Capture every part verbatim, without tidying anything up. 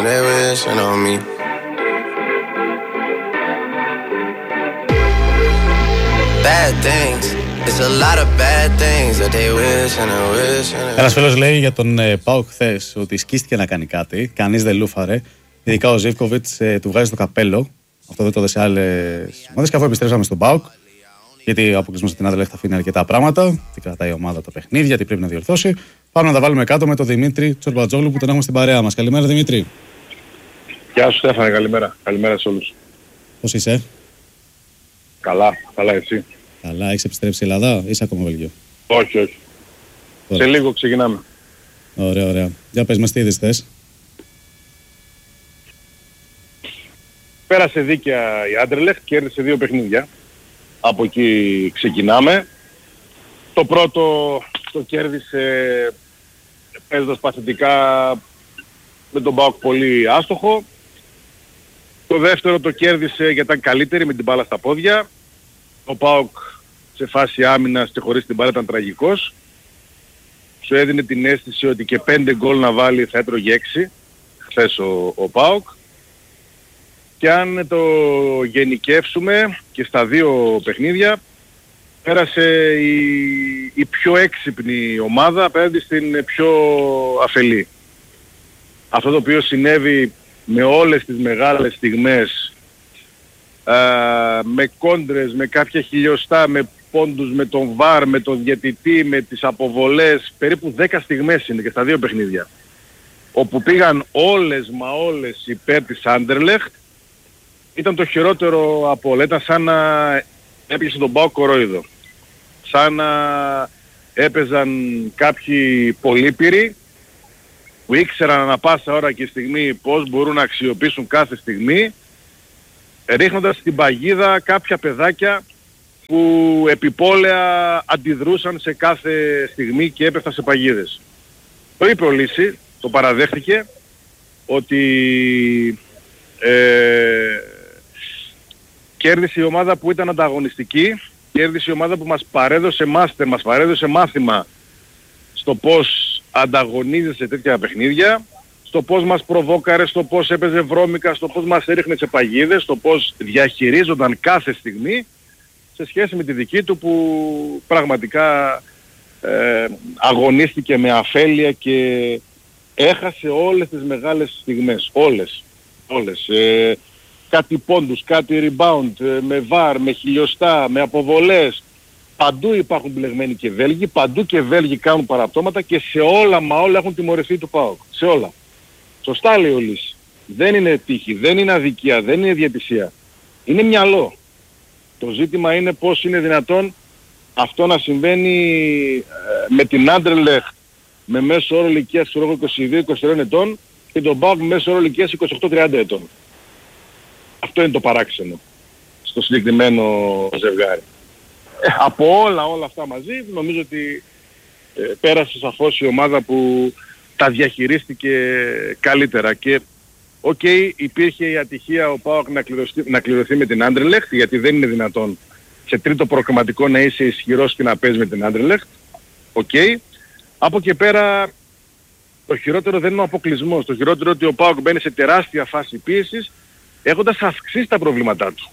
they wishing on me. Bad things. It's a lot of bad things that they wishing and wishing. Ένας φίλος λέει για τον ε, ΠΑΟΚ χθες ότι σκίστηκε να κάνει κάτι, κανείς δεν λούφαρε. Ειδικά ο Ζίβκοβιτς ε, του βγάζει το καπέλο. Αυτό δεν το είδε σε άλλες ομάδες. Και αφού επιστρέψαμε στον ΠΑΟΚ, γιατί ο αποκλεισμός από την Άντερλεχτ θα αφήνει αρκετά πράγματα, τι κρατάει η ομάδα τα παιχνίδια, τι πρέπει να διορθώσει. Πάμε να τα βάλουμε κάτω με τον Δημήτρη Τσορμπατζόγλου που τον έχουμε στην παρέα μας. Καλημέρα, Δημήτρη. Γεια σου, Στέφανε, καλημέρα. Καλημέρα σε όλους. Πώς είσαι? Καλά, καλά εσύ? Καλά, έχεις επιστρέψει στην Ελλάδα ή είσαι ακόμα Βέλγιο? Όχι, όχι. Ωραία. Σε λίγο ξεκινάμε. Ωραία, ωραία. Για πες μας τι είδες θες. Πέρασε δίκαια η Άντερλεχτ, κέρδισε δύο παιχνίδια. Από εκεί ξεκινάμε. Το πρώτο το κέρδισε παίζοντας παθητικά με τον ΠΑΟΚ πολύ άστοχο. Το δεύτερο το κέρδισε γιατί ήταν καλύτερη με την μπάλα στα πόδια. Ο ΠΑΟΚ σε φάση άμυνας και χωρίς την μπάλα ήταν τραγικός. Σου έδινε την αίσθηση ότι και πέντε γκολ να βάλει θα έτρωγε έξι χθες ο, ο ΠΑΟΚ. Και αν το γενικεύσουμε και στα δύο παιχνίδια, πέρασε η, η πιο έξυπνη ομάδα απέναντι στην πιο αφελή. Αυτό το οποίο συνέβη με όλες τις μεγάλες στιγμές, α, με κόντρες, με κάποια χιλιοστά, με πόντους, με τον βαρ, με τον διαιτητή, με τις αποβολές, περίπου δέκα στιγμές είναι και στα δύο παιχνίδια, όπου πήγαν όλες μα όλες υπέρ της Άντερλεχτ. Ήταν το χειρότερο από όλα. Ήταν σαν να έπιασε τον ΠΑΟΚ κορόιδο. Σαν να έπαιζαν κάποιοι πολύπειροι που ήξεραν ανά πάσα ώρα και στιγμή πώς μπορούν να αξιοποιήσουν κάθε στιγμή, ρίχνοντας στην παγίδα κάποια παιδάκια που επιπόλαια αντιδρούσαν σε κάθε στιγμή και έπεφταν σε παγίδες. Το είπε ο Λύση, το παραδέχτηκε, ότι ε, κέρδισε η ομάδα που ήταν ανταγωνιστική, κέρδισε η ομάδα που μας παρέδωσε μάστερ, μας παρέδωσε μάθημα στο πώς ανταγωνίζεται σε τέτοια παιχνίδια, στο πώς μας προβόκαρε, στο πώς έπαιζε βρώμικα, στο πώς μας έριχνε σε παγίδες, στο πώς διαχειρίζονταν κάθε στιγμή, σε σχέση με τη δική του που πραγματικά ε, αγωνίστηκε με αφέλεια και έχασε όλες τις μεγάλες στιγμές, όλες, όλες. Ε, κάτι πόντους, κάτι rebound, με βαρ, με χιλιοστά, με αποβολές. Παντού υπάρχουν μπλεγμένοι και Βέλγοι, παντού και Βέλγοι κάνουν παραπτώματα και σε όλα μα όλα έχουν τιμωρηθεί του ΠΑΟΚ. Σε όλα. Σωστά λέει ο Λύση. Δεν είναι τύχη, δεν είναι αδικία, δεν είναι διαιτησία. Είναι μυαλό. Το ζήτημα είναι πώς είναι δυνατόν αυτό να συμβαίνει ε, με την Άντερλεχτ με μέσο όρο ηλικίας είκοσι δύο είκοσι τρία ετών και τον ΠΑΟΚ με μέσο όρο ηλικίας είκοσι οκτώ τριάντα ετών. Αυτό είναι το παράξενο στο συγκεκριμένο ζευγάρι. Ε, από όλα όλα αυτά μαζί νομίζω ότι ε, πέρασε σαφώς η ομάδα που τα διαχειρίστηκε καλύτερα και οκ, okay, υπήρχε η ατυχία ο ΠΑΟΚ να κληρωθεί, να κληρωθεί με την Άντερλεχτ, γιατί δεν είναι δυνατόν σε τρίτο προκριματικό να είσαι ισχυρός και να παίζεις με την Άντερλεχτ. Οκ. Okay. Από εκεί πέρα το χειρότερο δεν είναι ο αποκλεισμός. Το χειρότερο είναι ότι ο ΠΑΟΚ μπαίνει σε τεράστια φάση πίεσης έχοντας αυξήσει τα προβλήματά του.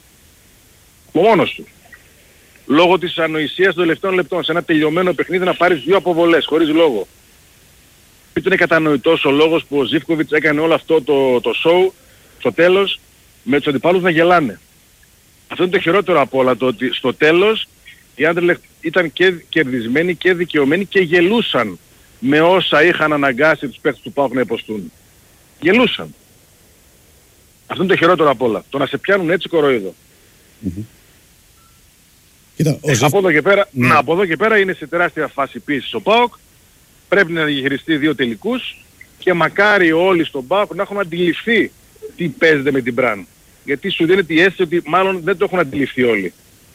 Ο μόνος του. Λόγω της ανοησίας των τελευταίων λεπτών σε ένα τελειωμένο παιχνίδι να πάρεις δύο αποβολές χωρίς λόγο. Είναι κατανοητός ο λόγος που ο Ζίβκοβιτς έκανε όλο αυτό το, το show στο τέλος με τους αντιπάλους να γελάνε. Αυτό είναι το χειρότερο από όλα, το ότι στο τέλος οι Άντερλεχτ ήταν και κερδισμένοι και δικαιωμένοι και γελούσαν με όσα είχαν αναγκάσει τους παίκτες του ΠΑΟΚ να υποστούν. Γελούσαν. Αυτό είναι το χειρότερο από όλα. Το να σε πιάνουν έτσι κοροϊδό. Mm-hmm. Κοίτα, ε, από, εδώ και πέρα, ναι. να, από εδώ και πέρα είναι σε τεράστια φάση πίεσης ο ΠΑΟΚ. Πρέπει να διαχειριστεί δύο τελικούς και μακάρι όλοι στον ΠΑΟΚ να έχουν αντιληφθεί τι παίζεται με την Μπραν. Γιατί σου δίνει τη αίσθηση ότι μάλλον δεν το έχουν αντιληφθεί όλοι.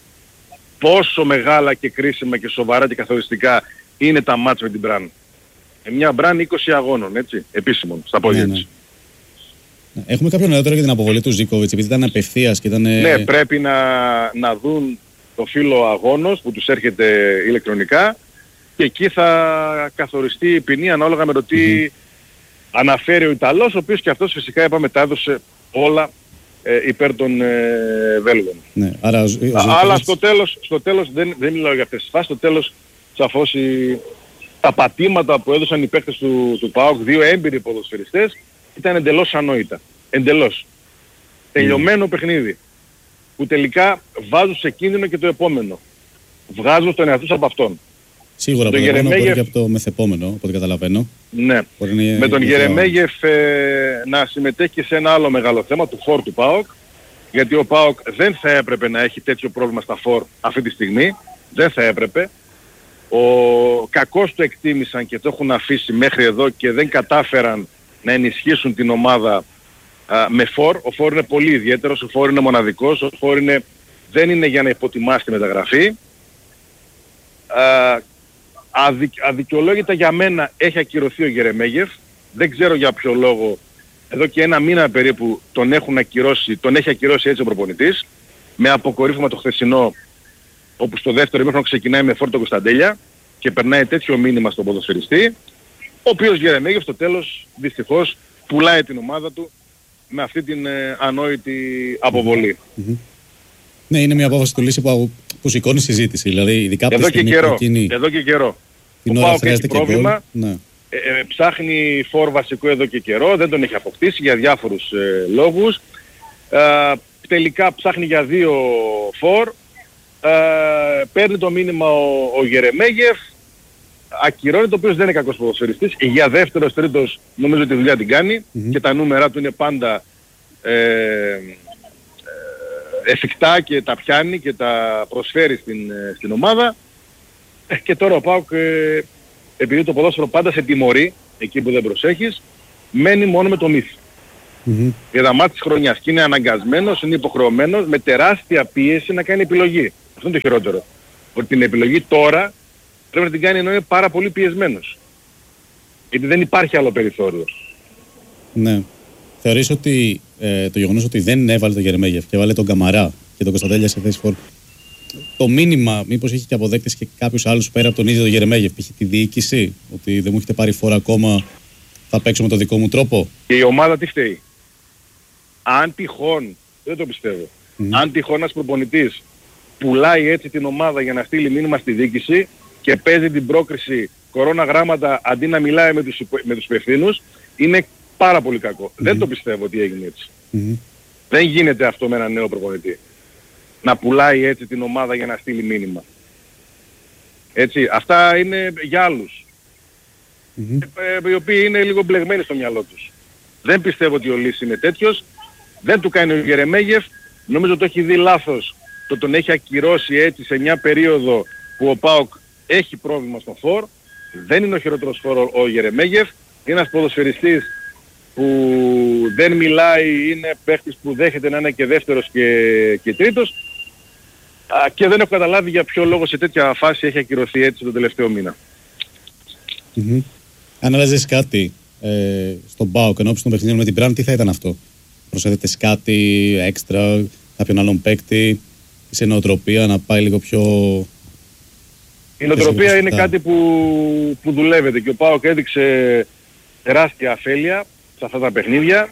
Πόσο μεγάλα και κρίσιμα και σοβαρά και καθοριστικά είναι τα μάτς με την Μπραν. Ε, μια Μπραν είκοσι αγώνων, έτσι, επίσημων, στα πόδια ναι, της. Ναι. Έχουμε κάποιο νεότερο για την αποβολή του Ζίβκοβιτς, επειδή ήταν απευθείας και ήταν... Ναι, πρέπει να, να δουν το φύλλο αγώνος που τους έρχεται ηλεκτρονικά και εκεί θα καθοριστεί η ποινή ανάλογα με το τι, mm-hmm. αναφέρει ο Ιταλός, ο οποίος και αυτός φυσικά είπαμε τα έδωσε όλα ε, υπέρ των ε, Βέλγων. Ναι, άρα, ο, ο, ο, αλλά στο τέλος, στο τέλος δεν, δεν μιλάω για αυτές τις φάσεις, στο τέλος σαφώς η, τα πατήματα που έδωσαν οι παίκτες του, του ΠΑΟΚ, δύο έμπειροι ποδοσφαιριστές, ήταν εντελώς ανόητα. Εντελώς. Mm. Τελειωμένο παιχνίδι. Που τελικά βάζουν σε κίνδυνο και το επόμενο. Βγάζουν τον εαυτό από αυτόν. Σίγουρα από το Γερεμέγεφ και από το μεθεπόμενο, από ό,τι καταλαβαίνω. Ναι. Είναι, με τον είναι Γερεμέγεφ ε, να συμμετέχει σε ένα άλλο μεγάλο θέμα, του φορ του ΠΑΟΚ. Γιατί ο ΠΑΟΚ δεν θα έπρεπε να έχει τέτοιο πρόβλημα στα φορ αυτή τη στιγμή. Δεν θα έπρεπε. Ο κακώς το εκτίμησαν και το έχουν αφήσει μέχρι εδώ και δεν κατάφεραν να ενισχύσουν την ομάδα α, με φορ. Ο φορ είναι πολύ ιδιαίτερος, ο φορ είναι μοναδικός, ο φορ είναι, δεν είναι για να υποτιμάσει τη μεταγραφή. Α, αδικ, αδικαιολόγητα για μένα έχει ακυρωθεί ο Γερεμέγεφ. Δεν ξέρω για ποιο λόγο. Εδώ και ένα μήνα περίπου τον έχουν ακυρώσει, τον έχει ακυρώσει έτσι ο προπονητής. Με αποκορύφωμα το χθεσινό, όπου στο δεύτερο ημίχρονο ξεκινάει με φόρτο Κωνσταντέλια και περνάει τέτοιο μήνυμα στον ποδοσφαιριστή, ο οποίος Γερεμέγεφ στο τέλος δυστυχώς πουλάει την ομάδα του με αυτή την ε, ανόητη αποβολή. Mm-hmm. Ναι, είναι μια απόφαση του Λύση που, που σηκώνει συζήτηση. Δηλαδή, ειδικά από εδώ, τη και καιρό, εκείνη, εδώ και καιρό. Την ο ώρα ΠΑΟΚ χρειάζεται έχει και πρόβλημα, ναι. ε, ε, ψάχνει φορ βασικό εδώ και καιρό, δεν τον έχει αποκτήσει για διάφορους ε, λόγους. Ε, τελικά ψάχνει για δύο φορ. Ε, παίρνει το μήνυμα ο, ο Γερεμέγεφ, ακυρώνει, το οποίος δεν είναι κακός ποδοσφαιριστής, για δεύτερος, τρίτος νομίζω ότι τη δουλειά την κάνει mm-hmm. και τα νούμερα του είναι πάντα ε, ε, εφικτά και τα πιάνει και τα προσφέρει στην, στην ομάδα. Ε, και τώρα ο ΠΑΟΚ, ε, επειδή το ποδόσφαιρο πάντα σε τιμωρεί, εκεί που δεν προσέχεις, μένει μόνο με το μύθι. Mm-hmm. Για τα μάτια της χρονιάς και είναι αναγκασμένος, είναι υποχρεωμένος με τεράστια πίεση να κάνει επιλογή. Αυτό είναι το χειρότερο. Ότι την επιλογή τώρα πρέπει να την κάνει ενώ είναι πάρα πολύ πιεσμένος. Γιατί δεν υπάρχει άλλο περιθώριο. Ναι. Θεωρείς ότι ε, το γεγονός ότι δεν έβαλε τον Γερεμέγεφ και έβαλε τον Καμαρά και τον Κωνσταντέλια σε θέση φορ, το μήνυμα μήπως έχει και αποδέκτες και κάποιους άλλους πέρα από τον ίδιο τον Γερεμέγεφ, π.χ. τη διοίκηση, ότι δεν μου έχετε πάρει φορά ακόμα, θα παίξω με τον δικό μου τρόπο. Και η ομάδα τι φταίει? Αν τυχόν, δεν το πιστεύω, mm. αν τυχόν ένας προπονητής πουλάει έτσι την ομάδα για να στείλει μήνυμα στη διοίκηση και παίζει την πρόκριση κορώνα γράμματα αντί να μιλάει με τους, με τους υπευθύνους, είναι πάρα πολύ κακό. Mm. Δεν το πιστεύω ότι έγινε έτσι. Mm. Δεν γίνεται αυτό με έναν νέο προπονητή. Να πουλάει έτσι την ομάδα για να στείλει μήνυμα. Έτσι, αυτά είναι για άλλους. Mm-hmm. οι οποίοι είναι λίγο μπλεγμένοι στο μυαλό τους. Δεν πιστεύω ότι ο Λύσης είναι τέτοιος. Δεν του κάνει ο Γερεμέγεφ. Νομίζω το έχει δει λάθος. Το τον έχει ακυρώσει έτσι σε μια περίοδο που ο ΠΑΟΚ έχει πρόβλημα στο φορ. Δεν είναι ο χειρότερος φορ ο Γερεμέγεφ. Είναι ένας ποδοσφαιριστής που δεν μιλάει, είναι παίχτης που δέχεται να είναι και δεύτερος και, και τρίτος. Α, και δεν έχω καταλάβει για ποιο λόγο σε τέτοια φάση έχει ακυρωθεί έτσι τον τελευταίο μήνα. Mm-hmm. Αν άλλαζες κάτι ε, στον ΠΑΟΚ ενώπιση των παιχνιδιών με την Μπραν, τι θα ήταν αυτό? Προσέθετες κάτι έξτρα, κάποιον άλλον παίκτη, σε νοοτροπία να πάει λίγο πιο... Η νοοτροπία είναι κάτι που, που δουλεύεται και ο ΠΑΟΚ έδειξε τεράστια αφέλεια σε αυτά τα παιχνίδια.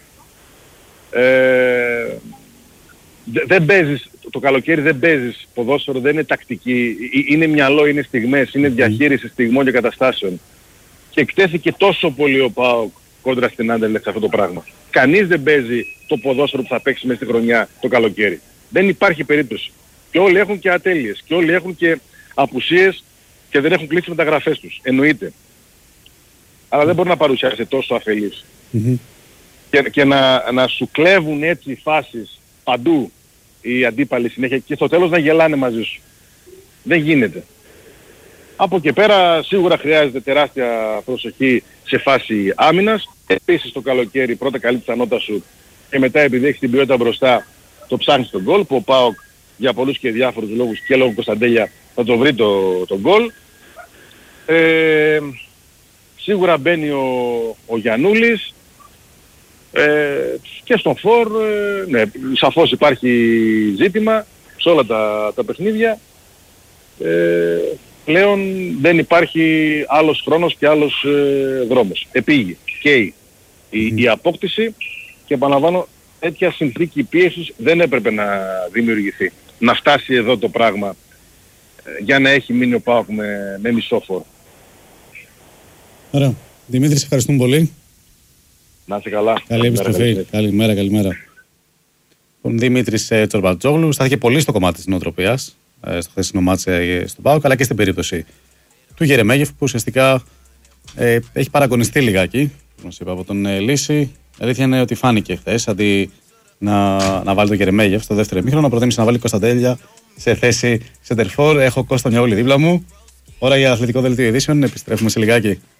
Ε, δεν παίζεις, το καλοκαίρι δεν παίζεις ποδόσφαιρο, δεν είναι τακτική, είναι μυαλό, είναι στιγμές, είναι διαχείριση στιγμών και καταστάσεων. Και εκτέθηκε τόσο πολύ ο ΠΑΟΚ κόντρα στην Άντερλεχτ σε αυτό το πράγμα. Κανείς δεν παίζει το ποδόσφαιρο που θα παίξει μέσα στη χρονιά το καλοκαίρι. Δεν υπάρχει περίπτωση. Και όλοι έχουν και ατέλειες και όλοι έχουν και απουσίες και δεν έχουν κλείσει μεταγραφές τους. Εννοείται. Αλλά δεν μπορεί να παρουσιάσει τόσο αφελής. Mm-hmm. Και, και να, να σου κλέβουν έτσι φάσεις παντού οι αντίπαλοι συνέχεια και στο τέλος να γελάνε μαζί σου. Δεν γίνεται. Από και πέρα σίγουρα χρειάζεται τεράστια προσοχή σε φάση άμυνας. Επίσης το καλοκαίρι πρώτα καλή τα νότα σου και μετά επειδή έχεις την ποιότητα μπροστά το ψάχνεις τον γκολ που ο ΠΑΟΚ για πολλούς και διάφορους λόγους και λόγω Κωνσταντέλια θα το βρει το, το γκολ. Ε, σίγουρα μπαίνει ο, ο Γιαννούλης ε, και στον φορ, ε, ναι, σαφώς υπάρχει ζήτημα σε όλα τα, τα παιχνίδια. Ε, πλέον δεν υπάρχει άλλος χρόνος και άλλος ε, δρόμος. Επήγει, καίει. Η, η απόκτηση, και επαναλαμβάνω, τέτοια συνθήκη πίεσης δεν έπρεπε να δημιουργηθεί. Να φτάσει εδώ το πράγμα ε, για να έχει μείνει ο ΠΑΟΚ με, με μισόφορο. Ωραία. Δημήτρη, σε ευχαριστούμε πολύ. Να είσαι καλά. Καλή επιστροφή. Καλημέρα, καλημέρα. Ο Δημήτρης ε, Τσορμπατζόγλου στάθηκε πολύ στο κομμάτι της νοοτροπίας, ε, στο χθεσινό μάτς ε, στον ΠΑΟΚ, αλλά και στην περίπτωση του Γερεμέγεφ, που ουσιαστικά ε, έχει παραγωνιστεί λιγάκι, όπως είπα, από τον ε, Λύση. Η αλήθεια είναι ότι φάνηκε χθες, αντί να, να βάλει τον Γερεμέγεφ στο δεύτερο ημίχρονο, προτίμησε να βάλει Κωνσταντέλια σε θέση σεντερφόρ. Έχω Κώστα Μιαούλη δίπλα μου. Ώρα για αθλητικό δελτίο ειδήσεων. Επιστρέφουμε σε λιγάκι.